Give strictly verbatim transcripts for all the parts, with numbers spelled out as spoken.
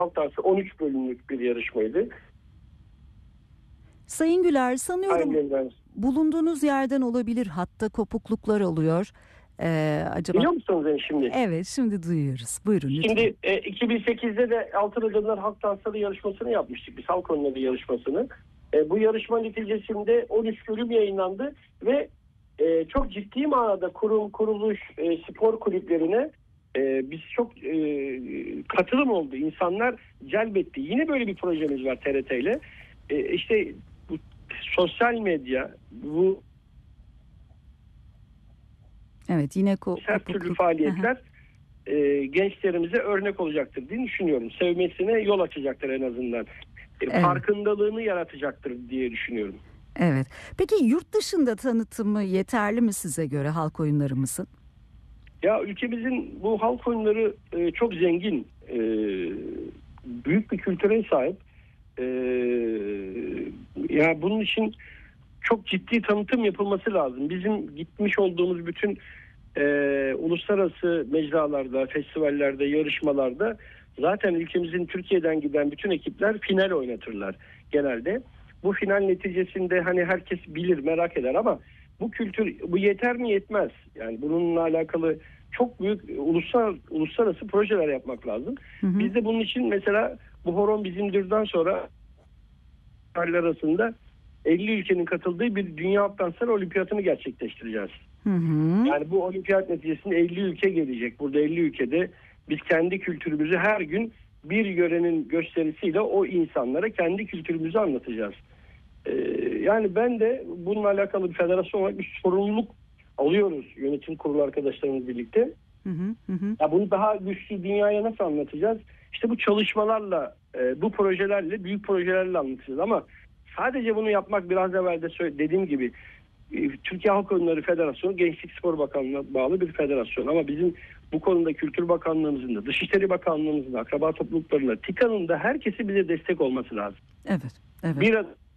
halk dansı on üç bölümlük bir yarışmaydı. Sayın Güler, sanıyorum Aynen. bulunduğunuz yerden olabilir, hatta kopukluklar oluyor. Ee, acaba? Biliyor musunuz beni şimdi? Evet, şimdi duyuyoruz. Buyurun lütfen. Şimdi e, iki bin sekizde de Altın Adımlar Halk Dansları yarışmasını yapmıştık. Biz halk oyunları yarışmasını. E, bu yarışma neticesinde on üç bölüm yayınlandı ve e, çok ciddi manada kurum, kuruluş, e, spor kulüplerine e, biz çok e, katılım oldu. İnsanlar celbetti. Yine böyle bir projemiz var T R T ile. E, işte bu sosyal medya, bu Evet, yine ko- her türlü faaliyetler e, gençlerimize örnek olacaktır diye düşünüyorum. Sevmesine yol açacaktır en azından. E, Evet. Farkındalığını yaratacaktır diye düşünüyorum. Evet. Peki yurt dışında tanıtımı yeterli mi size göre halk oyunlarımızın? Ya ülkemizin bu halk oyunları e, çok zengin, e, büyük bir kültüre sahip. E, ya bunun için çok ciddi tanıtım yapılması lazım. Bizim gitmiş olduğumuz bütün e, uluslararası mecralarda, festivallerde, yarışmalarda zaten ülkemizin Türkiye'den giden bütün ekipler final oynatırlar genelde. Bu final neticesinde hani herkes bilir, merak eder ama bu kültür, bu yeter mi yetmez. Yani bununla alakalı çok büyük ulusal, uluslararası projeler yapmak lazım. Hı hı. Biz de bunun için mesela bu Horon Bizimdir'den sonra arasında elli ülkenin katıldığı bir Dünya Halk Dansları Olimpiyatını gerçekleştireceğiz. Hı hı. Yani bu olimpiyat neticesinde elli ülke gelecek. Burada elli ülkede biz kendi kültürümüzü her gün bir yörenin gösterisiyle o insanlara kendi kültürümüzü anlatacağız. Ee, yani ben de bununla alakalı bir federasyon olarak bir sorumluluk alıyoruz yönetim kurulu arkadaşlarımız birlikte. Hı hı hı. Ya bunu daha güçlü dünyaya nasıl anlatacağız? İşte bu çalışmalarla, e, bu projelerle, büyük projelerle anlatacağız. Ama sadece bunu yapmak, biraz evvel de söyle- dediğim gibi e, Türkiye Halk Oyunları Federasyonu Gençlik Spor Bakanlığı'na bağlı bir federasyon. Ama bizim bu konuda Kültür Bakanlığımızın da, Dışişleri Bakanlığımızın da, akraba topluluklarına, TİKA'nın da herkesi bize destek olması lazım. Evet, evet. Bir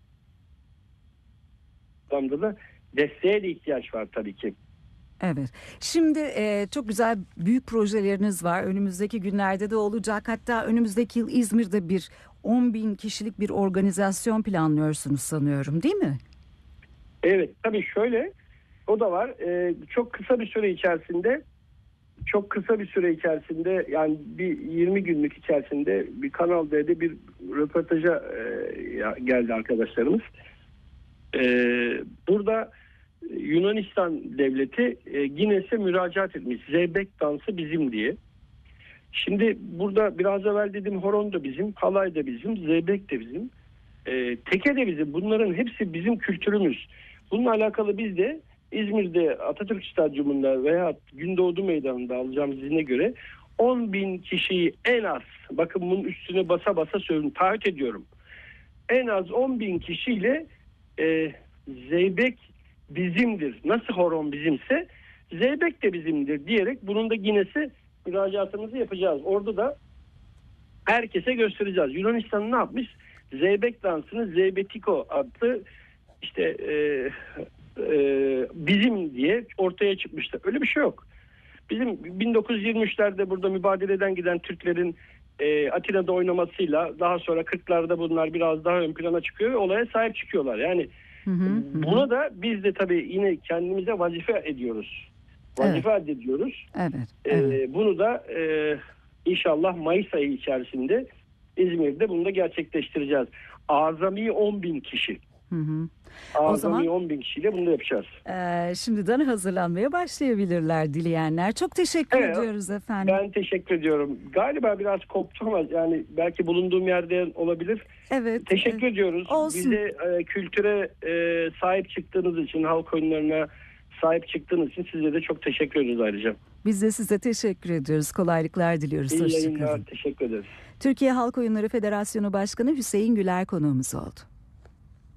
adamda da desteğe de ihtiyaç var tabii ki. Evet. Şimdi e, çok güzel büyük projeleriniz var. Önümüzdeki günlerde de olacak. Hatta önümüzdeki yıl İzmir'de bir on bin kişilik bir organizasyon planlıyorsunuz sanıyorum, değil mi? Evet, tabii şöyle, o da var. Ee, çok kısa bir süre içerisinde, çok kısa bir süre içerisinde, yani bir yirmi günlük içerisinde bir Kanal D'de bir röportaja e, geldi arkadaşlarımız. Ee, burada Yunanistan devleti e, Guinness'e müracaat etmiş. Zeybek dansı bizim diye. Şimdi burada biraz evvel dedim, horon da bizim, halay da bizim, zeybek de bizim, e, teke de bizim. Bunların hepsi bizim kültürümüz. Bununla alakalı biz de İzmir'de Atatürk Stadyumunda veya Gündoğdu Meydanı'nda alacağımız izine göre on bin kişiyi en az, bakın bunun üstüne basa basa söylüyorum, taahhüt ediyorum. En az on bin kişiyle e, zeybek bizimdir. Nasıl horon bizimse zeybek de bizimdir diyerek bunun da Guinness'e müracaatımızı yapacağız. Orada da herkese göstereceğiz. Yunanistan ne yapmış? Zeybek dansını Zeybetiko adlı işte e, e, bizim diye ortaya çıkmıştı. Öyle bir şey yok. Bizim bin dokuz yüz yirmi üçlerde burada mübadeleden giden Türklerin e, Atina'da oynamasıyla daha sonra kırklarda bunlar biraz daha ön plana çıkıyor ve olaya sahip çıkıyorlar. Yani Hı hı, hı. buna da biz de tabii yine kendimize vazife ediyoruz. Vazife Evet. addediyoruz. Evet, Ee, evet. bunu da e, inşallah Mayıs ayı içerisinde İzmir'de bunu da gerçekleştireceğiz. Azami on bin kişi. Hı hı. Azami O zaman on bin kişiyle bunu da yapacağız. e, şimdiden hazırlanmaya başlayabilirler dileyenler. Çok teşekkür Evet, ediyoruz efendim. ben teşekkür ediyorum. Galiba biraz koptu ama yani belki bulunduğum yerde olabilir. Evet. Teşekkür e, ediyoruz. Olsun. Bize e, kültüre e, sahip çıktığınız için, halk oyunlarına sahip çıktığınız için size de çok teşekkür ederiz ayrıca. Biz de size teşekkür ediyoruz. Kolaylıklar diliyoruz. İyi Hoşça yayınlar. kalın. Teşekkür ederiz. Türkiye Halk Oyunları Federasyonu Başkanı Hüseyin Güler konuğumuz oldu.